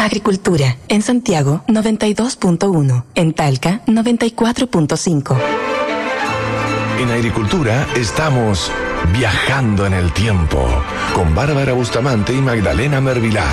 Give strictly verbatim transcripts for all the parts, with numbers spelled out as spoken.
Agricultura, en Santiago noventa y dos punto uno, en Talca noventa y cuatro punto cinco. En Agricultura estamos viajando en el tiempo con Bárbara Bustamante y Magdalena Mervilá.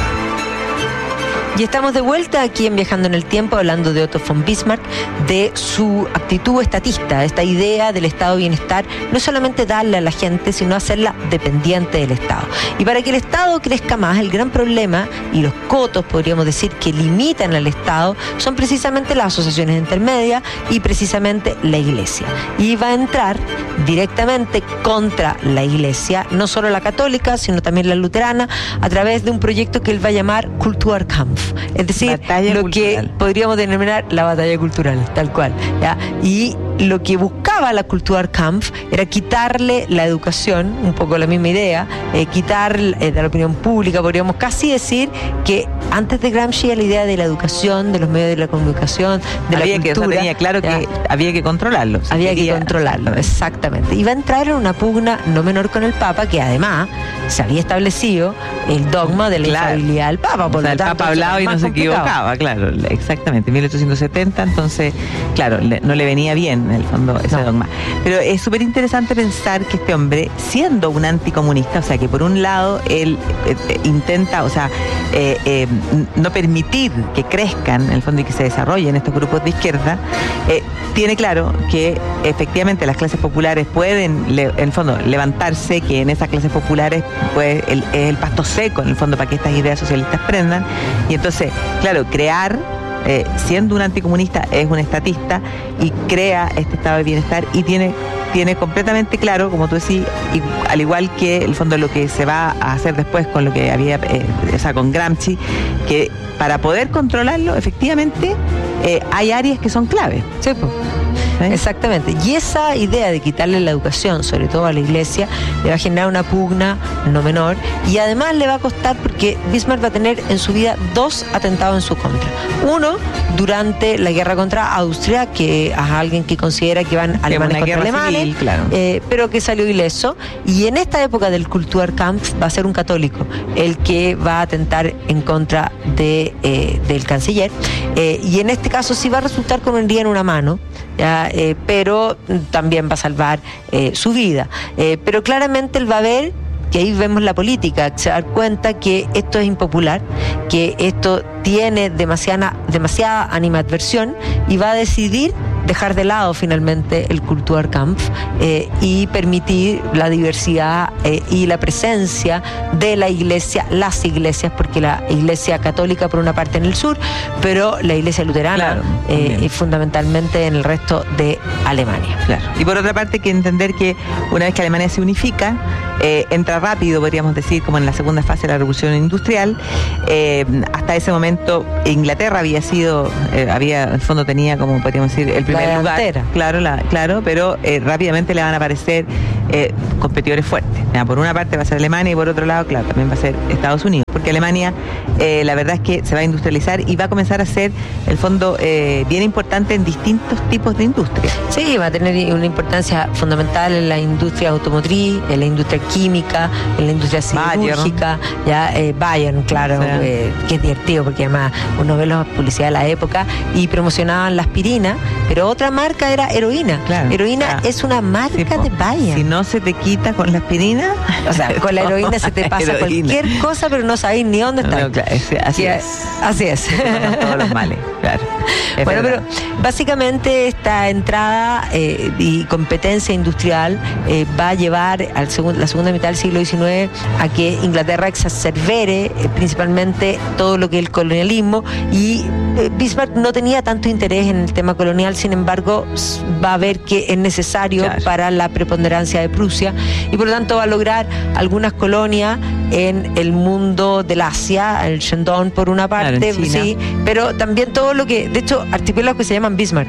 Y estamos de vuelta aquí en Viajando en el Tiempo, hablando de Otto von Bismarck, de su actitud estatista, esta idea del estado de bienestar, no solamente darle a la gente, sino hacerla dependiente del Estado. Y para que el Estado crezca más, el gran problema, y los cotos, podríamos decir, que limitan al Estado, son precisamente las asociaciones intermedias y precisamente la Iglesia. Y va a entrar directamente contra la Iglesia, no solo la católica, sino también la luterana, a través de un proyecto que él va a llamar Kulturkampf. Es decir, batalla lo cultural. Que podríamos denominar la batalla cultural, tal cual, ¿ya? Y lo que buscaba la Kulturkampf era quitarle la educación, un poco la misma idea, eh, quitar eh, de la opinión pública, podríamos casi decir que antes de Gramsci la idea de la educación, de los medios de la comunicación, de había la que, cultura. O sea, tenía claro ¿ya? que había que controlarlo. Había que controlarlo, exactamente. Y va a entrar en una pugna no menor con el Papa, que además se había establecido el dogma de la claro. infalibilidad del Papa. Por o sea, lo el tanto, Papa hablaba y no se equivocaba, claro, exactamente, en mil ochocientos setenta, entonces, claro, le, no le venía bien en el fondo ese no. dogma. Pero es súper interesante pensar que este hombre, siendo un anticomunista, o sea, que por un lado él eh, eh, intenta, o sea, eh, eh, no permitir que crezcan, en el fondo, y que se desarrollen estos grupos de izquierda, eh, tiene claro que efectivamente las clases populares pueden, le, en el fondo, levantarse, que en esas clases populares pues el, es el pasto seco, en el fondo, para que estas ideas socialistas prendan, y entonces, claro, crear, eh, siendo un anticomunista, es un estatista y crea este estado de bienestar y tiene tiene completamente claro, como tú decís, y, al igual que el fondo lo que se va a hacer después con lo que había, eh, o sea, con Gramsci, que para poder controlarlo, efectivamente, eh, hay áreas que son clave. Sí, pues. ¿Eh? Exactamente. Y esa idea de quitarle la educación, sobre todo a la Iglesia, le va a generar una pugna no menor, y además le va a costar, porque Bismarck va a tener en su vida dos atentados en su contra. Uno, durante la guerra contra Austria, que es alguien que considera que van alemanes contra alemanes, civil, claro. eh, pero que salió ileso. Y en esta época del Kulturkampf va a ser un católico el que va a atentar en contra de, eh, del canciller. Eh, y en este caso sí va a resultar con un día en una mano, ya, eh, pero también va a salvar eh, su vida. Eh, pero claramente él va a ver, que ahí vemos la política, se da cuenta que esto es impopular, que esto tiene demasiada, demasiada animadversión, y va a decidir dejar de lado finalmente el Kulturkampf eh, y permitir la diversidad eh, y la presencia de la iglesia, las iglesias, porque la iglesia católica por una parte en el sur, pero la iglesia luterana claro, eh, y fundamentalmente en el resto de Alemania. Claro. Y por otra parte hay que entender que una vez que Alemania se unifica, eh, entra rápido, podríamos decir, como en la segunda fase de la revolución industrial. Eh, hasta ese momento Inglaterra había sido, eh, había, en el fondo tenía, como podríamos decir, el primer lugar, claro, la, claro, pero eh, rápidamente le van a aparecer eh, competidores fuertes. Ya, por una parte va a ser Alemania y por otro lado, claro, también va a ser Estados Unidos, porque Alemania, eh, la verdad es que se va a industrializar y va a comenzar a ser, el fondo, eh, bien importante en distintos tipos de industria. Sí, va a tener una importancia fundamental en la industria automotriz, en la industria química, en la industria siderúrgica, Bayern. ya eh, Bayern, claro, o sea, eh, que es divertido porque además uno ve la publicidad de la época y promocionaban la aspirina, pero otra marca era heroína. Claro, heroína claro. es una marca sí, de Bayern. Si no se te quita con la aspirina, o sea, con la heroína se te pasa heroína. cualquier cosa, pero no sabéis ni dónde está. No, claro, es, así, es. así es. Todos los males, claro. Es bueno, verdad. Pero básicamente esta entrada eh, y competencia industrial eh, va a llevar al segun, la segunda mitad del siglo diecinueve a que Inglaterra exacerbere eh, principalmente todo lo que es el colonialismo, y eh, Bismarck no tenía tanto interés en el tema colonial, sin embargo va a ver que es necesario claro. para la preponderancia de Prusia, y por lo tanto va a lograr algunas colonias en el mundo del Asia, el Shandong por una parte, claro, sí, pero también todo lo que, de hecho, archipiélagos que se llaman Bismarck,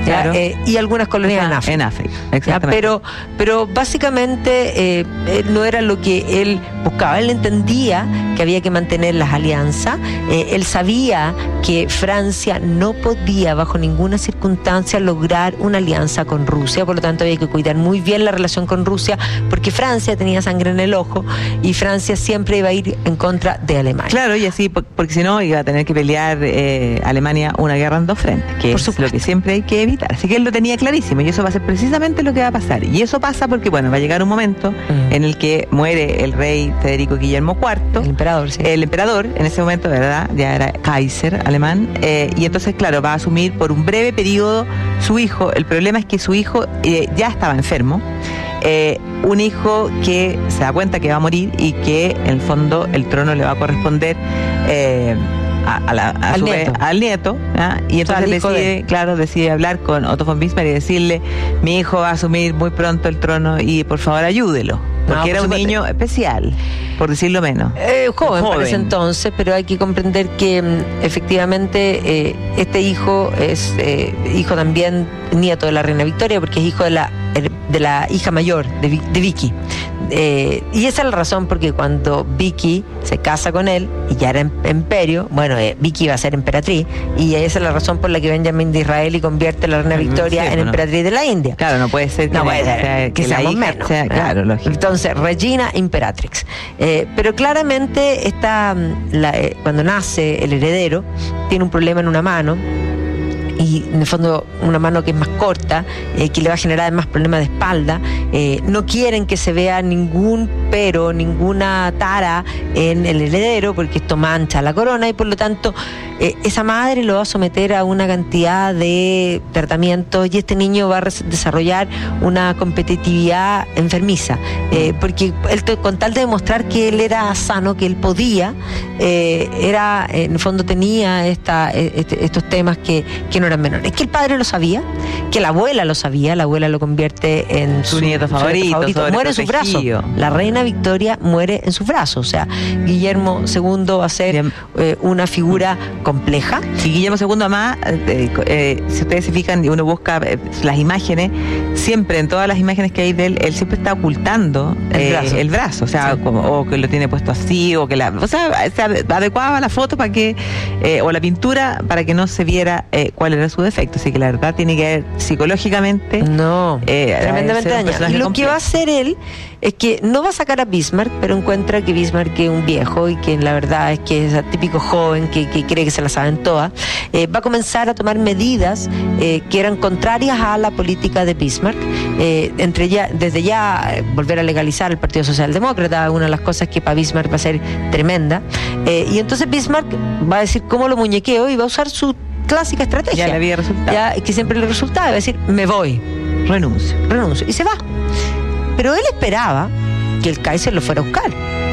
Claro. Eh, y algunas colonias en África. En África, ¿ya? exactamente. Pero, pero básicamente eh, no era lo que él buscaba. Él entendía que había que mantener las alianzas. Eh, él sabía que Francia no podía bajo ninguna circunstancia lograr una alianza con Rusia, por lo tanto había que cuidar muy bien la relación con Rusia, porque Francia tenía sangre en el ojo y Francia siempre iba a ir en contra de Alemania. Claro, y así, porque si no iba a tener que pelear eh, Alemania una guerra en dos frentes, que Por es supuesto. lo que siempre hay que evitar. Así que él lo tenía clarísimo y eso va a ser precisamente lo que va a pasar. Y eso pasa porque, bueno, va a llegar un momento Mm. en el que muere el rey Federico Guillermo cuarto, El emperador, sí. el emperador, en ese momento, ¿verdad? Ya era Kaiser alemán, eh, y entonces, claro, va a asumir por un breve periodo su hijo. El problema es que su hijo eh, ya estaba enfermo. Eh, un hijo que se da cuenta que va a morir y que en el fondo el trono le va a corresponder eh, a, a la, a Al su nieto. vez, al nieto, ¿ah? Y O sea, entonces al hijo de decide, él. claro, decide hablar con Otto von Bismarck y decirle: mi hijo va a asumir muy pronto el trono y por favor ayúdelo, porque No, por era un supuesto. niño especial, por decirlo menos. Eh, joven, Joven. para ese entonces, pero hay que comprender que mm, efectivamente eh, este hijo es eh, hijo también, nieto de la reina Victoria, porque es hijo de la, de la hija mayor de, Vi- de Vicky. Eh, y esa es la razón porque cuando Vicky se casa con él y ya era em- imperio, bueno, eh, Vicky iba a ser emperatriz, y esa es la razón por la que Benjamin de Israel y convierte a la reina Mm, Victoria sí, en bueno. emperatriz de la India. Claro, no puede ser que, No, la- puede ser sea- que la seamos hija menos. sea- ¿verdad? claro, lógico. Entonces, Regina Imperatrix. Eh, pero claramente esta, mm, la, eh, cuando nace el heredero, tiene un problema en una mano. Y en el fondo una mano que es más corta, eh, que le va a generar además problemas de espalda. Eh, no quieren que se vea ningún pero, ninguna tara en el heredero, porque esto mancha la corona y por lo tanto eh, esa madre lo va a someter a una cantidad de tratamientos y este niño va a res- desarrollar una competitividad enfermiza, eh, porque él, to- con tal de demostrar que él era sano, que él podía, eh, era en el fondo tenía esta, eh, este- estos temas que, que no eran menores. Que el padre lo sabía, que la abuela lo sabía, la abuela lo convierte en Su nieto favorito, muere en sus brazos. sobreprotegido. La reina Victoria muere en sus brazos, o sea, Guillermo segundo va a ser Bien. eh, una figura compleja. Y Guillermo segundo, además, eh, eh, si ustedes se fijan y uno busca eh, las imágenes, siempre en todas las imágenes que hay de él, él siempre está ocultando El eh, brazo. el brazo, o sea, Sí. como- o que lo tiene puesto así, o que la, o sea, se ade- adecuaba la foto para que, eh, o la pintura para que no se viera eh, cuál era su defecto. Así que la verdad tiene que ver psicológicamente. No, Eh, tremendamente ser un dañado. Y personaje lo que complejo. va a hacer él es que no va a sacar a Bismarck, pero encuentra que Bismarck es un viejo y que la verdad es que es el típico joven que, que cree que se la saben todas. Eh, va a comenzar a tomar medidas eh, que eran contrarias a la política de Bismarck. Eh, entre ya, desde ya eh, volver a legalizar el Partido Socialdemócrata, una de las cosas que para Bismarck va a ser tremenda. Eh, y entonces Bismarck va a decir cómo lo muñequeo y va a usar su clásica estrategia. Ya le había resultado. Ya, que siempre le resultaba, va a decir, me voy, Renuncio. renuncio, y se va. Pero él esperaba que el Kaiser lo fuera a buscar.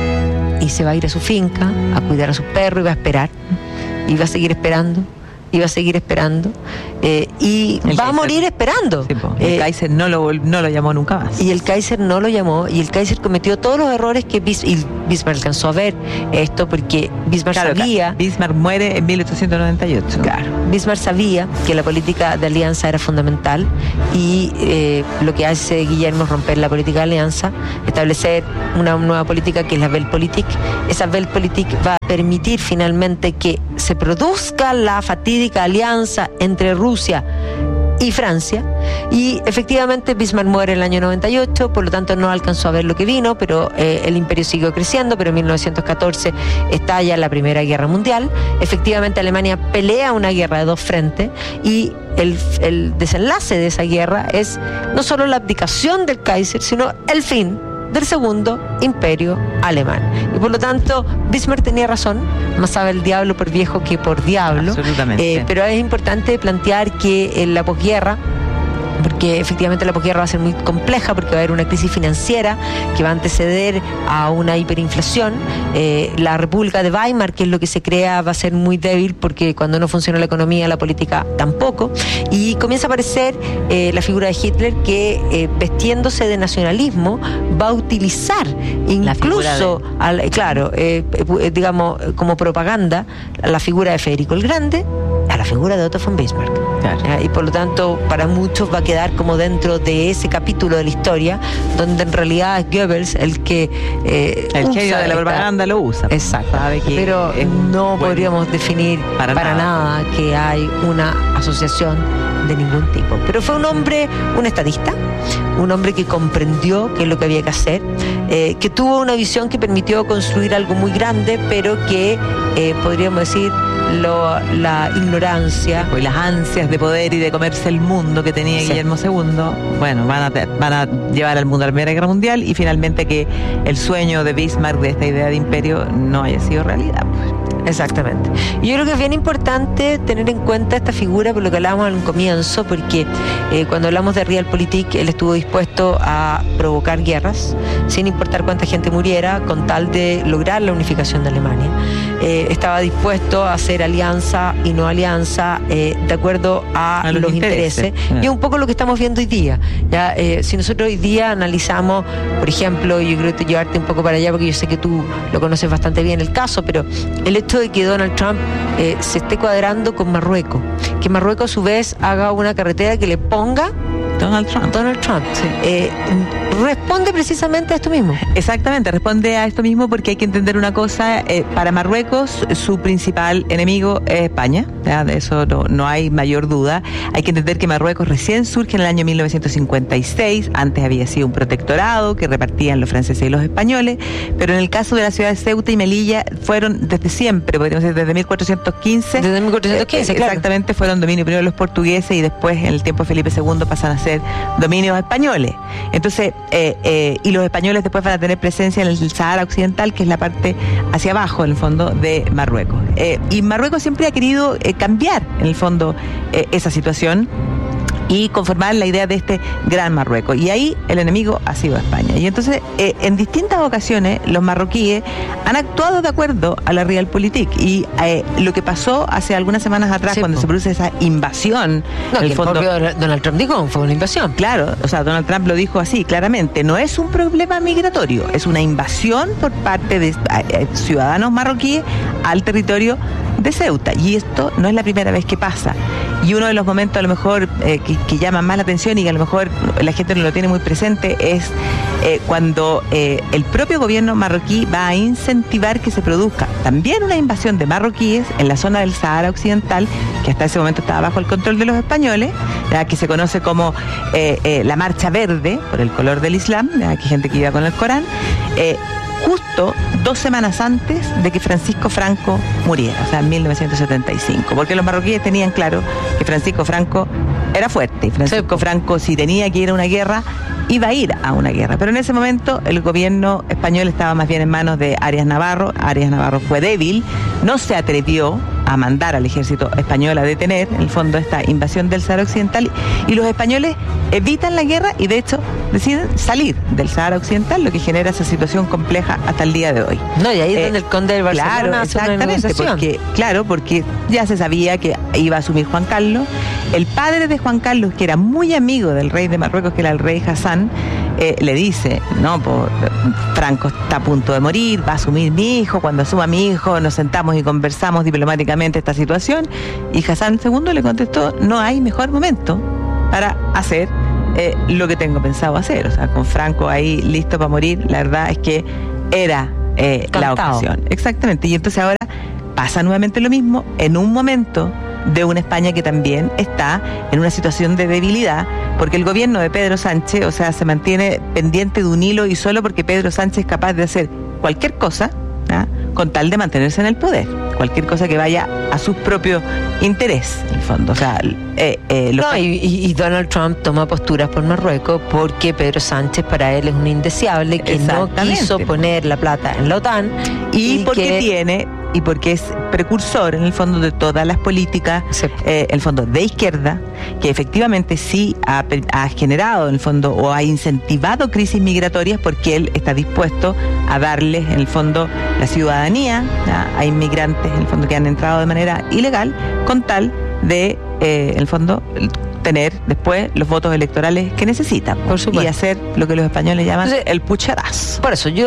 Y se va a ir a su finca, a cuidar a su perro, y va a esperar. Y va a seguir esperando, y va a seguir esperando. eh, y El va a Kaiser. morir esperando. Sí, po. Eh, el Kaiser no lo, vol- no lo llamó nunca más. y el Kaiser no lo llamó, y el Kaiser cometió todos los errores que Bis- y Bismarck alcanzó a ver esto, porque Bismarck Claro, sabía... Bismarck muere en mil ochocientos noventa y ocho. Claro. Bismarck sabía que la política de alianza era fundamental y eh, lo que hace Guillermo es romper la política de alianza, establecer una nueva política que es la Weltpolitik. Esa Weltpolitik va a permitir finalmente que se produzca la fatídica alianza entre Rusia y Francia, y efectivamente Bismarck muere en el año noventa y ocho, por lo tanto no alcanzó a ver lo que vino, pero eh, el imperio siguió creciendo, pero en mil novecientos catorce estalla la Primera Guerra Mundial. Efectivamente Alemania pelea una guerra de dos frentes y el, el desenlace de esa guerra es no solo la abdicación del Kaiser, sino el fin del segundo imperio alemán. Y por lo tanto, Bismarck tenía razón, más sabe el diablo por viejo que por diablo. Absolutamente. Eh, pero es importante plantear que en la posguerra, porque efectivamente la posguerra va a ser muy compleja, porque va a haber una crisis financiera que va a anteceder a una hiperinflación. Eh, la República de Weimar, que es lo que se crea, va a ser muy débil, porque cuando no funciona la economía, la política tampoco. Y comienza a aparecer eh, la figura de Hitler, que eh, vestiéndose de nacionalismo va a utilizar incluso, al, claro, eh, eh, digamos, como propaganda, la figura de Federico el Grande, a la la figura de Otto von Bismarck. Claro. ¿Ya? Y por lo tanto, para muchos va a quedar como dentro de ese capítulo de la historia, donde en realidad es Goebbels el que eh, el usa genio de la esta- propaganda lo usa. Exacto. Sabe que Pero es no bueno. podríamos definir Para para, nada. nada. que hay una asociación de ningún tipo. Pero fue un hombre, un estadista, un hombre que comprendió qué es lo que había que hacer, eh, que tuvo una visión que permitió construir algo muy grande, pero que eh, podríamos decir lo- la ignorancia. Pues las ansias de poder y de comerse el mundo que tenía Sí. Guillermo segundo, bueno, van a, te- van a llevar al mundo a la Primera Guerra Mundial y finalmente que el sueño de Bismarck de esta idea de imperio no haya sido realidad. Pues. Exactamente. Y yo creo que es bien importante tener en cuenta esta figura, por lo que hablábamos al comienzo, porque eh, cuando hablamos de Realpolitik, él estuvo dispuesto a provocar guerras, sin importar cuánta gente muriera, con tal de lograr la unificación de Alemania. Eh, estaba dispuesto a hacer alianza y no alianza eh, de acuerdo a, A los los, intereses. intereses. Y es un poco lo que estamos viendo hoy día. ¿Ya? Eh, si nosotros hoy día analizamos, por ejemplo, yo creo que llevarte un poco para allá, porque yo sé que tú lo conoces bastante bien el caso, pero el hecho de que Donald Trump eh, se esté cuadrando con Marruecos, que Marruecos a su vez haga una carretera que le ponga Donald Trump. Donald Trump, Sí. eh, responde precisamente a esto mismo. Exactamente, responde a esto mismo porque hay que entender una cosa, eh, para Marruecos su principal enemigo es España, ¿ya? De eso no, no hay mayor duda. Hay que entender que Marruecos recién surge en el año mil novecientos cincuenta y seis, antes había sido un protectorado que repartían los franceses y los españoles, pero en el caso de la ciudad de Ceuta y Melilla fueron desde siempre, podríamos decir desde mil cuatrocientos quince. Desde mil cuatrocientos quince, eh, claro. Exactamente, fueron dominio primero de los portugueses y después en el tiempo de Felipe segundo pasan a ser dominios españoles. Entonces, eh, eh, y los españoles después van a tener presencia en el Sahara Occidental, que es la parte hacia abajo, en el fondo, de Marruecos. Eh, y Marruecos siempre ha querido eh, cambiar, en el fondo, eh, esa situación y conformar la idea de este gran Marruecos. Y ahí el enemigo ha sido España. Y entonces, eh, en distintas ocasiones, los marroquíes han actuado de acuerdo a la Realpolitik. Y eh, lo que pasó hace algunas semanas atrás, Sí, cuando po. se produce esa invasión, No, en que el fondo, el propio Donald Trump dijo, fue una invasión. claro, o sea, Donald Trump lo dijo así, claramente, no es un problema migratorio, es una invasión por parte de eh, ciudadanos marroquíes al territorio de Ceuta. Y esto no es la primera vez que pasa. Y uno de los momentos a lo mejor eh, que, que llaman más la atención y que a lo mejor la gente no lo tiene muy presente es eh, cuando eh, el propio gobierno marroquí va a incentivar que se produzca también una invasión de marroquíes en la zona del Sahara Occidental, que hasta ese momento estaba bajo el control de los españoles, ¿ya? Que se conoce como eh, eh, la Marcha Verde, por el color del Islam, ¿ya? Que hay gente que iba con el Corán, eh, justo dos semanas antes de que Francisco Franco muriera, o sea, en mil novecientos setenta y cinco, porque los marroquíes tenían claro que Francisco Franco era fuerte, y Francisco Franco, si tenía que ir a una guerra, iba a ir a una guerra, pero en ese momento el gobierno español estaba más bien en manos de Arias Navarro. Arias Navarro fue débil, no se atrevió a mandar al ejército español a detener, en el fondo, esta invasión del Sahara Occidental, y los españoles evitan la guerra y de hecho deciden salir del Sahara Occidental, lo que genera esa situación compleja hasta el día de hoy. No, y ahí es Eh, donde el conde de Barcelona Claro, hace una exactamente, negociación. porque, claro, porque ya se sabía que iba a asumir Juan Carlos. El padre de Juan Carlos, que era muy amigo del rey de Marruecos, que era el rey Hassan, eh, le dice, no, pues, Franco está a punto de morir, va a asumir mi hijo, cuando asuma mi hijo nos sentamos y conversamos diplomáticamente esta situación. Y Hassan segundo le contestó, no hay mejor momento para hacer eh, lo que tengo pensado hacer. O sea, con Franco ahí listo para morir, la verdad es que era eh, la Cantado. ocasión. Exactamente. Y entonces ahora pasa nuevamente lo mismo en un momento de una España que también está en una situación de debilidad, porque el gobierno de Pedro Sánchez, o sea, se mantiene pendiente de un hilo, y solo porque Pedro Sánchez es capaz de hacer cualquier cosa, ¿ah? Con tal de mantenerse en el poder, cualquier cosa que vaya a sus propios intereses, en el fondo. O sea, eh, eh, los No, y, y- y Donald Trump toma posturas por Marruecos porque Pedro Sánchez para él es un indeseable que no Exactamente. quiso poner la plata en la OTAN y, porque que- tiene y porque es precursor en el fondo de todas las políticas, Sí. eh, el fondo de izquierda, que efectivamente sí ha, pe- ha generado en el fondo o ha incentivado crisis migratorias, porque él está dispuesto a darles en el fondo la ciudadanía, ¿ya? A inmigrantes en el fondo que han entrado de manera ilegal, con tal de eh, en el fondo tener después los votos electorales que necesitan, Por supuesto. y hacer lo que los españoles llaman Entonces, el pucherazo. Por eso yo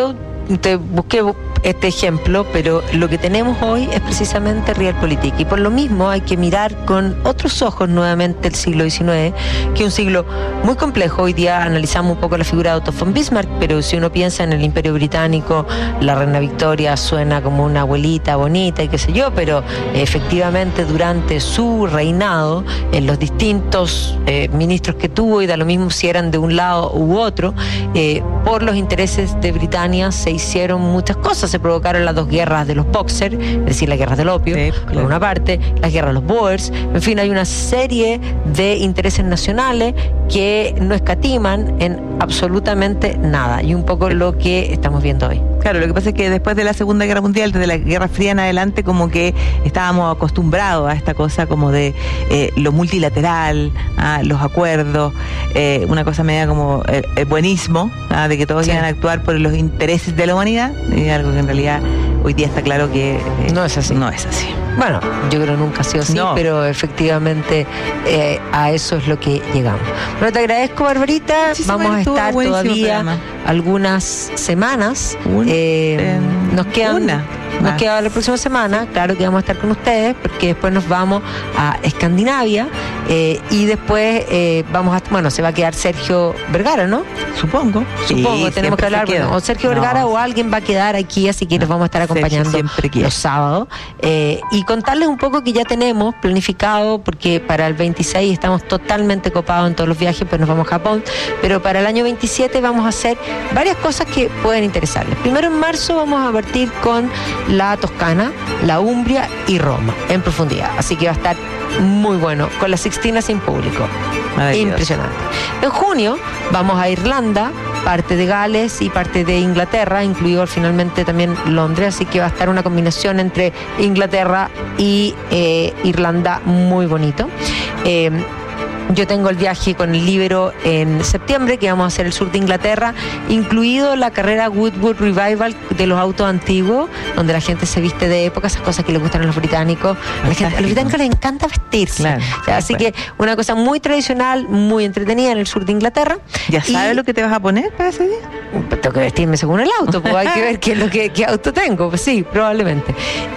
te busqué este ejemplo, pero lo que tenemos hoy es precisamente Realpolitik, y por lo mismo hay que mirar con otros ojos nuevamente el siglo diecinueve, que es un siglo muy complejo. Hoy día analizamos un poco la figura de Otto von Bismarck, pero si uno piensa en el Imperio Británico, la reina Victoria suena como una abuelita bonita y qué sé yo, pero efectivamente durante su reinado, en los distintos eh, ministros que tuvo, y da lo mismo si eran de un lado u otro, eh, por los intereses de Britania se hicieron muchas cosas. Se provocaron las dos guerras de los Boxer, es decir, las guerras del opio, sí, claro, por una parte, las guerras de los Boers, en fin, hay una serie de intereses nacionales que no escatiman en absolutamente nada, y un poco lo que estamos viendo hoy. Claro, lo que pasa es que después de la Segunda Guerra Mundial, desde la Guerra Fría en adelante, como que estábamos acostumbrados a esta cosa como de eh, lo multilateral, a los acuerdos, eh, una cosa media como el, el buenismo, ¿ah? De que todos sí. iban a actuar por los intereses de la humanidad, y algo que en realidad hoy día está claro que eh, no es así. No es así. Bueno, yo creo que nunca ha sido así, no. pero efectivamente eh, a eso es lo que llegamos. Bueno, te agradezco, Barbarita. Sí, Vamos a estar todavía programa. algunas semanas. Un, eh, eh, nos quedan... Una. Nos ah. queda la próxima semana, claro que vamos a estar con ustedes, porque después nos vamos a Escandinavia eh, y después eh, vamos a, bueno, se va a quedar Sergio Vergara, ¿no? Supongo. Supongo, sí, tenemos que hablar, bueno, o Sergio no. Vergara o alguien va a quedar aquí, así que no. nos vamos a estar acompañando los sábados. Eh, y contarles un poco que ya tenemos planificado, porque para el veintiséis estamos totalmente copados en todos los viajes, pues nos vamos a Japón, pero para el año veintisiete vamos a hacer varias cosas que pueden interesarles. Primero, en marzo vamos a partir con la Toscana, la Umbria y Roma en profundidad, así que va a estar muy bueno, con la Sixtina sin público. Impresionante. En junio vamos a Irlanda, parte de Gales y parte de Inglaterra, incluido finalmente también Londres, así que va a estar una combinación entre Inglaterra y eh, Irlanda muy bonito. Eh, Yo tengo el viaje con el Libero en septiembre, que vamos a hacer el sur de Inglaterra, incluido la carrera Woodwood Revival de los autos antiguos, donde la gente se viste de época, esas cosas que les gustan a los británicos. A, la gente, a los británicos les encanta vestirse. Claro, o sea, así pues. que una cosa muy tradicional, muy entretenida en el sur de Inglaterra. ¿Ya sabes lo que te vas a poner para ese día? Tengo que vestirme según el auto, pues hay que ver qué, es lo que, qué auto tengo. Pues sí, probablemente.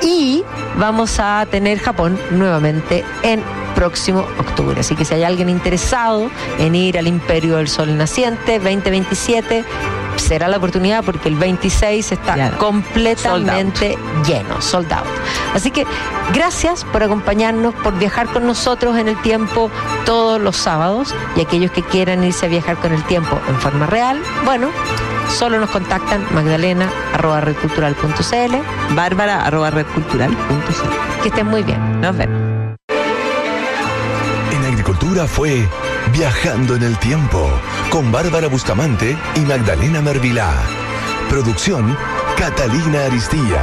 Y vamos a tener Japón nuevamente en próximo octubre. Así que si hay alguien interesado en ir al Imperio del Sol Naciente veinte veintisiete, será la oportunidad, porque el veintiséis está ya, completamente sold lleno, sold out. Así que gracias por acompañarnos, por viajar con nosotros en el tiempo todos los sábados, y aquellos que quieran irse a viajar con el tiempo en forma real, bueno, solo nos contactan Magdalena arroba redcultural punto cl, Bárbara arroba redcultural punto cl. Que estén muy bien. Nos vemos. Agricultura fue Viajando en el Tiempo con Bárbara Bustamante y Magdalena Mervilá. Producción Catalina Aristía.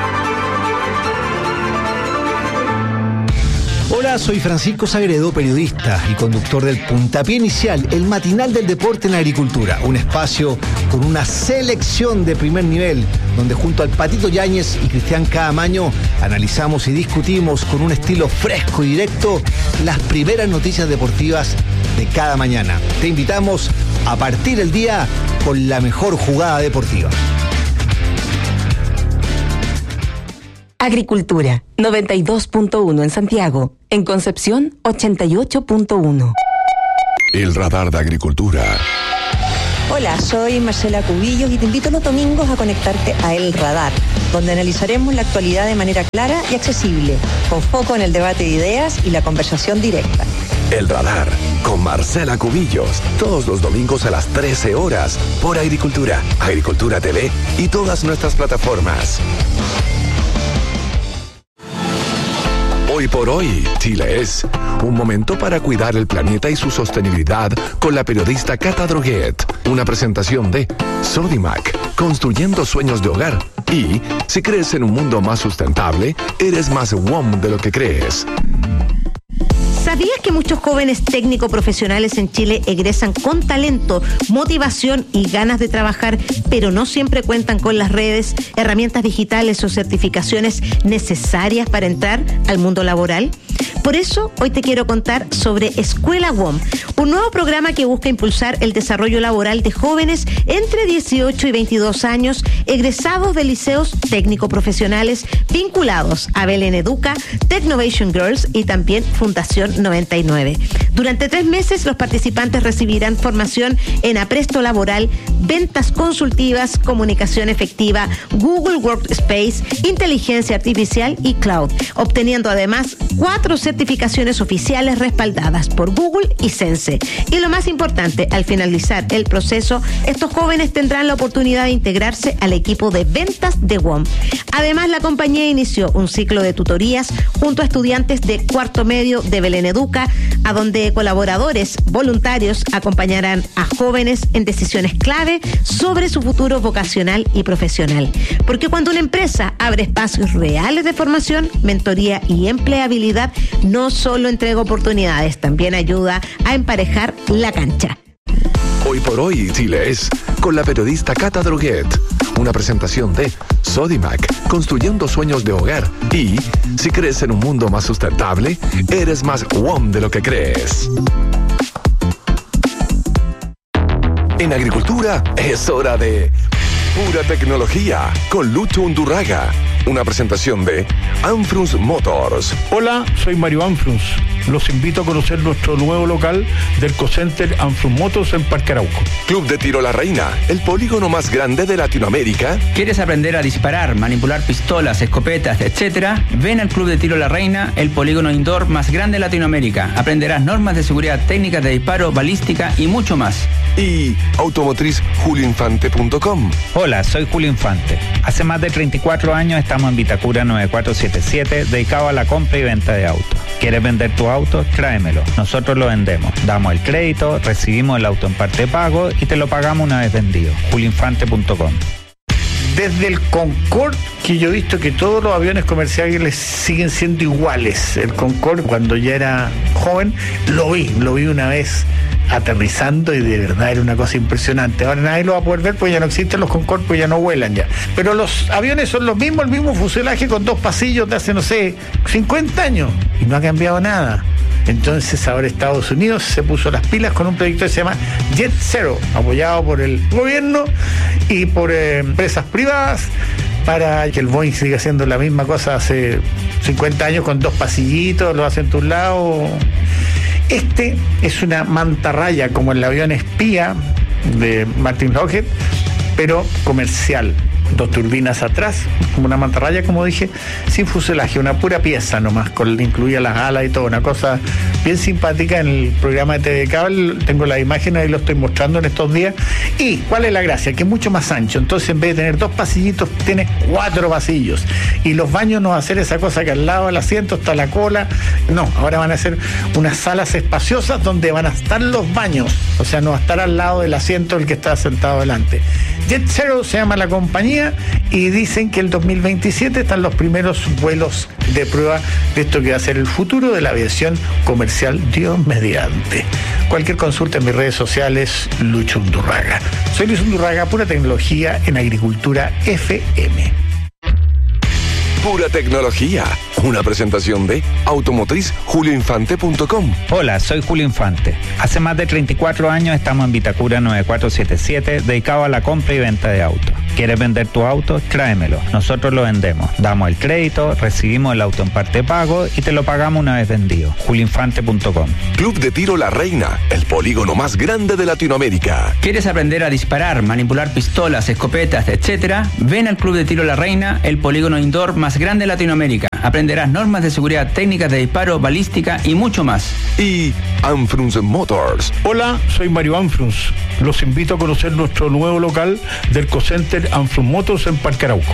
Hola, soy Francisco Sagredo, periodista y conductor del Puntapié Inicial, el matinal del deporte en la agricultura. Un espacio con una selección de primer nivel, donde junto al Patito Yáñez y Cristian Caamaño analizamos y discutimos con un estilo fresco y directo las primeras noticias deportivas de cada mañana. Te invitamos a partir el día con la mejor jugada deportiva. Agricultura, noventa y dos punto uno en Santiago. En Concepción, ochenta y ocho punto uno. El radar de Agricultura. Hola, soy Marcela Cubillos y te invito los domingos a conectarte a El Radar, donde analizaremos la actualidad de manera clara y accesible, con foco en el debate de ideas y la conversación directa. El Radar, con Marcela Cubillos, todos los domingos a las trece horas, por Agricultura, Agricultura T V y todas nuestras plataformas. Hoy por hoy, Chile es un momento para cuidar el planeta y su sostenibilidad con la periodista Cata Droguet. Una presentación de Sodimac, construyendo sueños de hogar. Y, si crees en un mundo más sustentable, eres más W O M de lo que crees. ¿Sabías que muchos jóvenes técnico profesionales en Chile egresan con talento, motivación y ganas de trabajar, pero no siempre cuentan con las redes, herramientas digitales o certificaciones necesarias para entrar al mundo laboral? Por eso, hoy te quiero contar sobre Escuela W O M, un nuevo programa que busca impulsar el desarrollo laboral de jóvenes entre dieciocho y veintidós años egresados de liceos técnico-profesionales vinculados a Belén Educa, Technovation Girls y también Fundación noventa y nueve. Durante tres meses los participantes recibirán formación en apresto laboral, ventas consultivas, comunicación efectiva, Google Workspace, inteligencia artificial y cloud, obteniendo además cuatro certificaciones oficiales respaldadas por Google y Sense. Y lo más importante, al finalizar el proceso, estos jóvenes tendrán la oportunidad de integrarse al equipo de ventas de W O M. Además, la compañía inició un ciclo de tutorías junto a estudiantes de cuarto medio de Belén Educa, a donde colaboradores voluntarios acompañarán a jóvenes en decisiones clave sobre su futuro vocacional y profesional. Porque cuando una empresa abre espacios reales de formación, mentoría y empleabilidad, no solo entrega oportunidades, también ayuda a emparejar la cancha. Hoy por hoy, Chile es con la periodista Cata Droguet. Una presentación de Sodimac, construyendo sueños de hogar. Y si crees en un mundo más sustentable, eres más W O M de lo que crees. En agricultura es hora de Pura Tecnología con Lucho Undurraga. Una presentación de Anfrunz Motors. Hola, soy Mario Anfrunz. Los invito a conocer nuestro nuevo local del Cocenter Anfrunz Motors en Parque Arauco. Club de Tiro La Reina, el polígono más grande de Latinoamérica. ¿Quieres aprender a disparar, manipular pistolas, escopetas, etcétera? Ven al Club de Tiro La Reina, el polígono indoor más grande de Latinoamérica. Aprenderás normas de seguridad, técnicas de disparo, balística y mucho más. Y automotriz julio infante punto com. Hola, soy Julio Infante. Hace más de treinta y cuatro años estamos en Vitacura nueve cuatro siete siete, dedicado a la compra y venta de autos. ¿Quieres vender tu auto? Tráemelo. Nosotros lo vendemos. Damos el crédito, recibimos el auto en parte de pago y te lo pagamos una vez vendido. julio infante punto com. Desde el Concorde, que yo he visto que todos los aviones comerciales siguen siendo iguales. El Concorde, cuando ya era joven, lo vi, lo vi una vez aterrizando y de verdad era una cosa impresionante. Ahora nadie lo va a poder ver porque ya no existen los Concorde, pues ya no vuelan ya. Pero los aviones son los mismos, el mismo fuselaje con dos pasillos de hace, no sé, cincuenta años y no ha cambiado nada. Entonces ahora Estados Unidos se puso las pilas con un proyecto que se llama Jet Zero, apoyado por el gobierno y por eh, empresas privadas, para que el Boeing siga haciendo la misma cosa hace cincuenta años con dos pasillitos, lo hacen de un lado. Este es una mantarraya como el avión espía de Martin Lockheed, pero comercial. Dos turbinas atrás, como una mantarraya, como dije, sin fuselaje, una pura pieza nomás, con incluía las alas y todo, una cosa bien simpática. En el programa de T V Cable tengo la imagen, ahí lo estoy mostrando en estos días. ¿Y cuál es la gracia? Que es mucho más ancho, entonces en vez de tener dos pasillitos, tiene cuatro pasillos. Y los baños no va a ser esa cosa que al lado del asiento está la cola, no, ahora van a ser unas salas espaciosas donde van a estar los baños, o sea, no va a estar al lado del asiento el que está sentado delante. Jet Zero se llama la compañía y dicen que el dos mil veintisiete están los primeros vuelos de prueba de esto que va a ser el futuro de la aviación comercial, Dios mediante. Cualquier consulta en mis redes sociales, Lucho Undurraga. Soy Luis Undurraga, Pura Tecnología en Agricultura F M. Pura Tecnología, una presentación de automotriz julio infante punto com. Hola, soy Julio Infante. Hace más de treinta y cuatro años estamos en Vitacura nueve cuatro siete siete, dedicado a la compra y venta de autos. ¿Quieres vender tu auto? Tráemelo. Nosotros lo vendemos. Damos el crédito, recibimos el auto en parte de pago y te lo pagamos una vez vendido. julio infante punto com. Club de Tiro La Reina, el polígono más grande de Latinoamérica. ¿Quieres aprender a disparar, manipular pistolas, escopetas, etcétera? Ven al Club de Tiro La Reina, el polígono indoor más grande de Latinoamérica. Aprenderás normas de seguridad, técnicas de disparo, balística y mucho más. Y Anfrunz Motors. Hola, soy Mario Anfrunz. Los invito a conocer nuestro nuevo local del Cocenter Anfrunz Motors en Parque Arauco.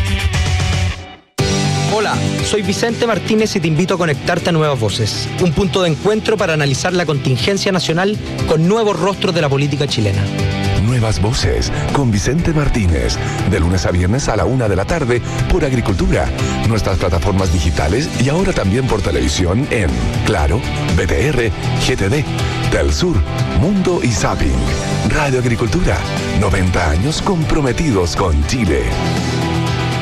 Hola, soy Vicente Martínez y te invito a conectarte a Nuevas Voces, un punto de encuentro para analizar la contingencia nacional con nuevos rostros de la política chilena. Nuevas Voces con Vicente Martínez, de lunes a viernes a la una de la tarde por Agricultura, nuestras plataformas digitales y ahora también por televisión en Claro, B T R, G T D, Telsur, Mundo y Zapping. Radio Agricultura, noventa años comprometidos con Chile.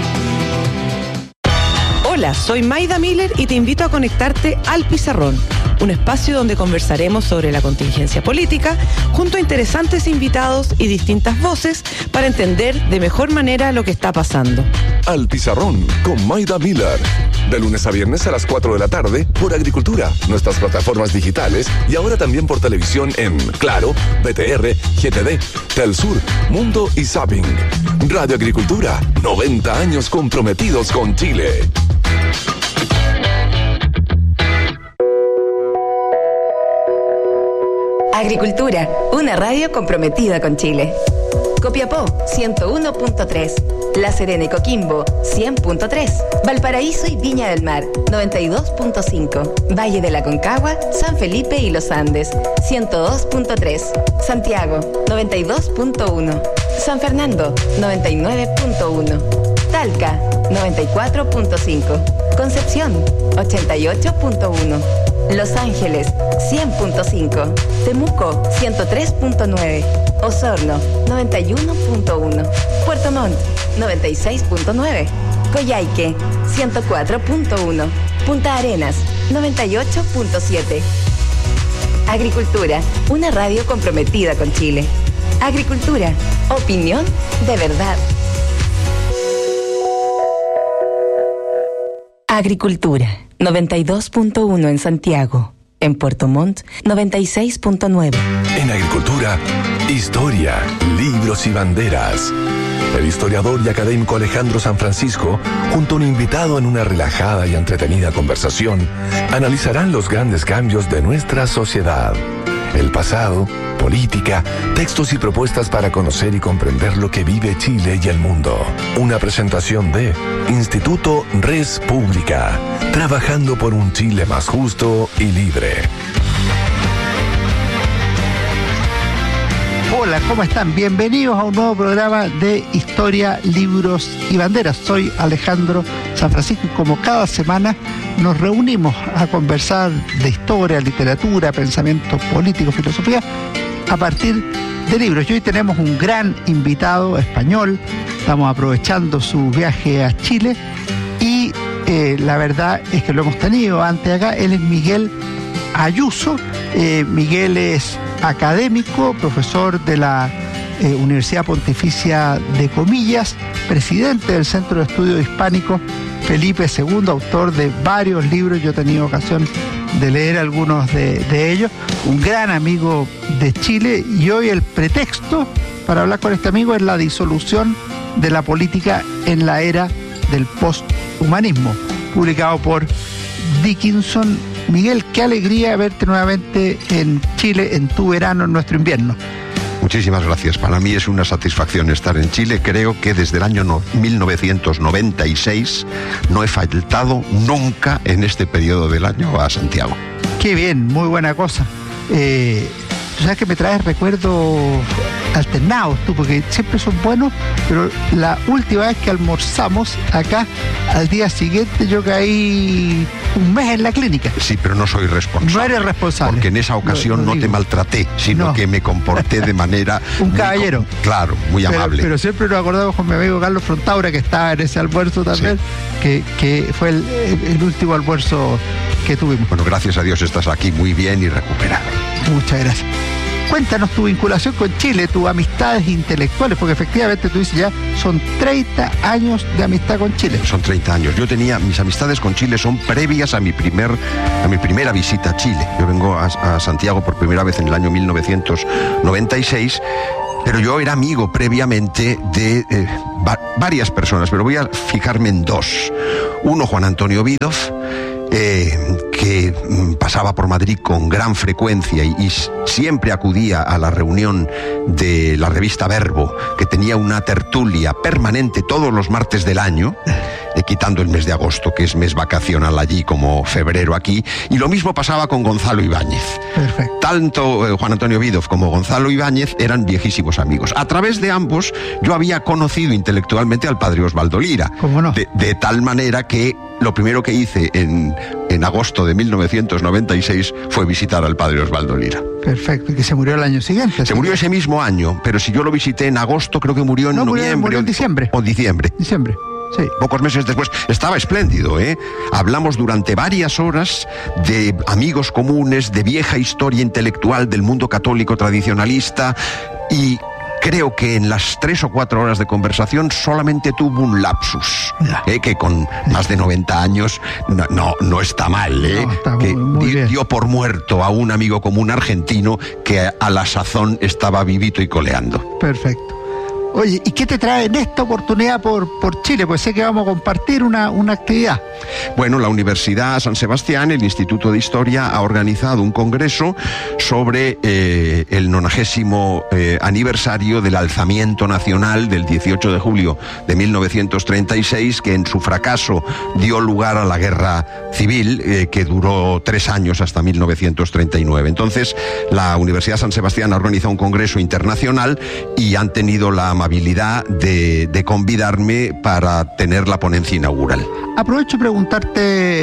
Hola, soy Maida Miller y te invito a conectarte al Pizarrón, un espacio donde conversaremos sobre la contingencia política junto a interesantes invitados y distintas voces para entender de mejor manera lo que está pasando. Al Pizarrón con Maida Miller. De lunes a viernes a las cuatro de la tarde por Agricultura, nuestras plataformas digitales y ahora también por televisión en Claro, B T R, G T D, Telsur, Mundo y Zapping. Radio Agricultura, noventa años comprometidos con Chile. Agricultura, una radio comprometida con Chile. Copiapó, ciento uno punto tres. La Serena y Coquimbo, cien punto tres. Valparaíso y Viña del Mar, noventa y dos punto cinco. Valle de la Concagua, San Felipe y Los Andes, ciento dos punto tres. Santiago, noventa y dos punto uno. San Fernando, noventa y nueve punto uno. Talca, noventa y cuatro punto cinco. Concepción, ochenta y ocho punto uno. Los Ángeles, cien punto cinco. Temuco, ciento tres punto nueve. Osorno, noventa y uno punto uno. Puerto Montt, noventa y seis punto nueve. Coyhaique, ciento cuatro punto uno. Punta Arenas, noventa y ocho punto siete. Agricultura, una radio comprometida con Chile. Agricultura, opinión de verdad. Agricultura, noventa y dos punto uno en Santiago. En Puerto Montt, noventa y seis punto nueve. En Agricultura, historia, libros y banderas. El historiador y académico Alejandro San Francisco, junto a un invitado en una relajada y entretenida conversación, analizarán los grandes cambios de nuestra sociedad. El pasado, política, textos y propuestas para conocer y comprender lo que vive Chile y el mundo. Una presentación de Instituto Res Pública, trabajando por un Chile más justo y libre. Hola, ¿cómo están? Bienvenidos a un nuevo programa de Historia, Libros y Banderas. Soy Alejandro San Francisco y como cada semana nos reunimos a conversar de historia, literatura, pensamiento político, filosofía, a partir de libros. Y hoy tenemos un gran invitado español, estamos aprovechando su viaje a Chile y eh, la verdad es que lo hemos tenido antes acá. Él es Miguel Ayuso. Eh, Miguel es académico, profesor de la eh, Universidad Pontificia de Comillas, presidente del Centro de Estudios Hispánicos Felipe segundo, autor de varios libros. Yo he tenido ocasión de leer algunos de, de ellos, un gran amigo de Chile, y hoy el pretexto para hablar con este amigo es la disolución de la política en la era del posthumanismo, publicado por Dickinson. Miguel, qué alegría verte nuevamente en Chile, en tu verano, en nuestro invierno. Muchísimas gracias. Para mí es una satisfacción estar en Chile. Creo que desde el año mil novecientos noventa y seis no he faltado nunca en este periodo del año a Santiago. Qué bien, muy buena cosa. Eh, tú sabes que me traes recuerdos alternados tú, porque siempre son buenos, pero la última vez que almorzamos acá, al día siguiente yo caí un mes en la clínica. Sí, pero no soy responsable. No eres responsable. Porque en esa ocasión no, no, no te maltraté, sino no. que me comporté de manera... un caballero. Muy, claro, muy pero, amable. Pero siempre nos acordamos con mi amigo Carlos Frontaura, que estaba en ese almuerzo también, sí. que, que fue el, el último almuerzo que tuvimos. Bueno, gracias a Dios estás aquí muy bien y recuperado. Muchas gracias. Cuéntanos tu vinculación con Chile, tus amistades intelectuales, porque efectivamente tú dices ya son treinta años de amistad con Chile. Son treinta años. Yo tenía, mis amistades con Chile son previas a mi primer, a mi primera visita a Chile. Yo vengo a, a Santiago por primera vez en el año mil novecientos noventa y seis. Pero yo era amigo previamente de eh, va, varias personas, pero voy a fijarme en dos. Uno, Juan Antonio Vidoff, Eh, que mm, pasaba por Madrid con gran frecuencia y, y siempre acudía a la reunión de la revista Verbo, que tenía una tertulia permanente todos los martes del año, eh, quitando el mes de agosto, que es mes vacacional allí como febrero aquí, y lo mismo pasaba con Gonzalo Ibáñez. Perfecto. Tanto eh, Juan Antonio Vidoff como Gonzalo Ibáñez eran viejísimos amigos. A través de ambos yo había conocido intelectualmente al padre Osvaldo Lira. ¿Cómo no? De, de tal manera que lo primero que hice en, en agosto de mil novecientos noventa y seis fue visitar al padre Osvaldo Lira. Perfecto, y que se murió el año siguiente. Se murió que... ese mismo año, pero si yo lo visité en agosto, creo que murió en no, noviembre. Murió en diciembre. O, o diciembre. Diciembre. Sí. Pocos meses después. Estaba espléndido, ¿eh? Hablamos durante varias horas de amigos comunes, de vieja historia intelectual del mundo católico tradicionalista, y creo que en las tres o cuatro horas de conversación solamente tuvo un lapsus, ¿eh? Que con más de noventa años no, no, no está mal, ¿eh? No, está que muy, muy di- bien. dio por muerto a un amigo común argentino que a la sazón estaba vivito y coleando. Perfecto. Oye, ¿y qué te trae en esta oportunidad por, por Chile? Pues sé que vamos a compartir una, una actividad. Bueno, la Universidad San Sebastián, el Instituto de Historia, ha organizado un congreso sobre eh, el nonagésimo eh, aniversario del alzamiento nacional del dieciocho de julio de mil novecientos treinta y seis, que en su fracaso dio lugar a la guerra civil, eh, que duró tres años hasta mil novecientos treinta y nueve. Entonces, la Universidad San Sebastián ha organizado un congreso internacional y han tenido la amabilidad de, de convidarme para tener la ponencia inaugural. Aprovecho y preguntarte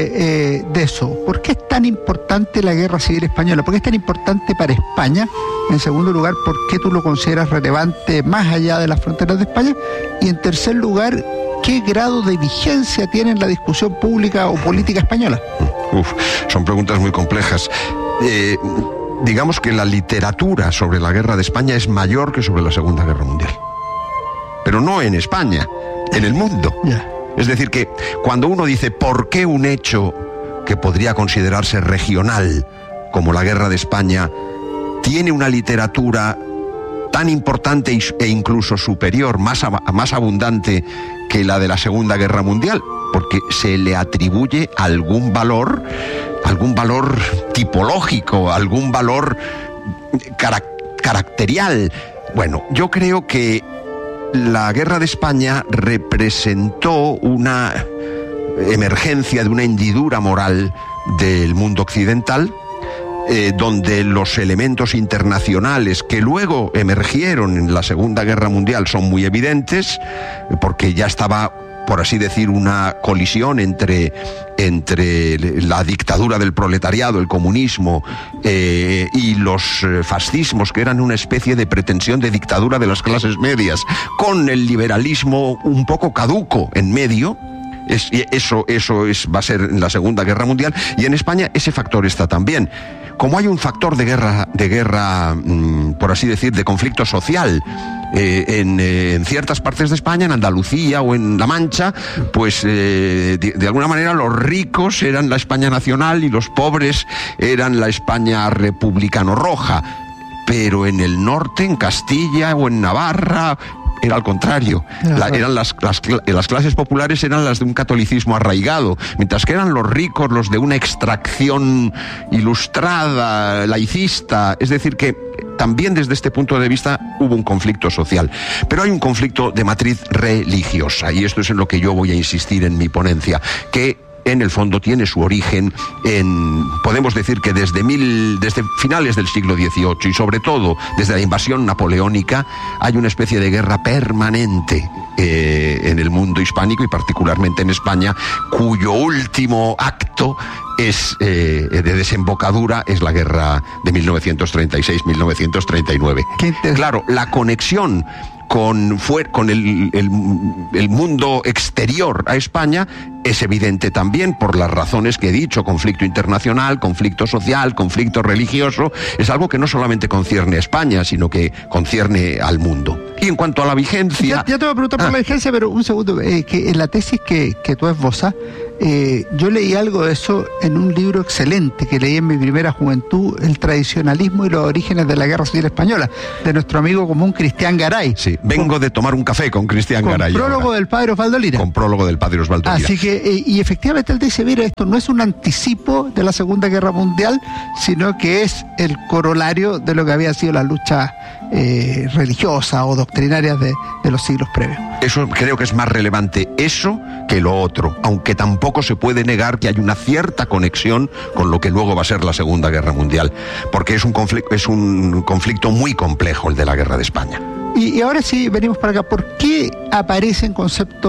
eh, de eso. ¿Por qué es tan importante la Guerra Civil Española? ¿Por qué es tan importante para España? En segundo lugar, ¿por qué tú lo consideras relevante más allá de las fronteras de España? Y en tercer lugar, ¿qué grado de vigencia tiene en la discusión pública o política española? Uf, son preguntas muy complejas. Eh, digamos que la literatura sobre la guerra de España es mayor que sobre la Segunda Guerra Mundial. Pero no en España, en el mundo. Yeah. Es decir, que cuando uno dice ¿por qué un hecho que podría considerarse regional, como la guerra de España, tiene una literatura tan importante e incluso superior, más, más abundante que la de la Segunda Guerra Mundial? Porque se le atribuye algún valor, algún valor tipológico, algún valor carac- caracterial. Bueno, yo creo que la guerra de España representó una emergencia de una hendidura moral del mundo occidental, eh, donde los elementos internacionales que luego emergieron en la Segunda Guerra Mundial son muy evidentes, porque ya estaba, por así decir, una colisión entre, entre la dictadura del proletariado, el comunismo, eh, y los eh, fascismos, que eran una especie de pretensión de dictadura de las clases medias, con el liberalismo un poco caduco en medio. Es, eso eso es, va a ser en la Segunda Guerra Mundial, y en España ese factor está también. Como hay un factor de guerra, de guerra, mmm, por así decir, de conflicto social, eh, en, eh, en ciertas partes de España, en Andalucía o en La Mancha, pues eh, de, de alguna manera los ricos eran la España nacional y los pobres eran la España republicano-roja. Pero en el norte, en Castilla o en Navarra, era al contrario. La, eran las, las, las clases populares eran las de un catolicismo arraigado, mientras que eran los ricos los de una extracción ilustrada, laicista. Es decir, que también desde este punto de vista hubo un conflicto social. Pero hay un conflicto de matriz religiosa, y esto es en lo que yo voy a insistir en mi ponencia, que en el fondo tiene su origen en, podemos decir que desde, mil, desde finales del siglo dieciocho, y sobre todo desde la invasión napoleónica, hay una especie de guerra permanente eh, en el mundo hispánico y particularmente en España, cuyo último acto es eh, de desembocadura es la guerra de mil novecientos treinta y seis a mil novecientos treinta y nueve. Claro, la conexión con, fue, con el, el, el mundo exterior a España es evidente también por las razones que he dicho: conflicto internacional, conflicto social, conflicto religioso. Es algo que no solamente concierne a España, sino que concierne al mundo. Y en cuanto a la vigencia... Ya, ya te voy a preguntar ah. por la vigencia, pero un segundo, eh, que en la tesis que, que tú esbozas, eh, yo leí algo de eso en un libro excelente que leí en mi primera juventud, El tradicionalismo y los orígenes de la Guerra Civil Española, de nuestro amigo común Cristian Garay. Sí, vengo con, de tomar un café con Cristian Garay. Con prólogo ahora. del padre Osvaldo Lira. Con prólogo del padre Osvaldo Lira. Así que, eh, y efectivamente él dice, mira, esto no es un anticipo de la Segunda Guerra Mundial, sino que es el corolario de lo que había sido la lucha eh, religiosa o doctrinarias de, de los siglos previos. Eso creo que es más relevante eso que lo otro, aunque tampoco se puede negar que hay una cierta conexión con lo que luego va a ser la Segunda Guerra Mundial, porque es un conflicto, es un conflicto muy complejo el de la Guerra de España. Y, y ahora sí, venimos para acá. ¿Por qué aparecen conceptos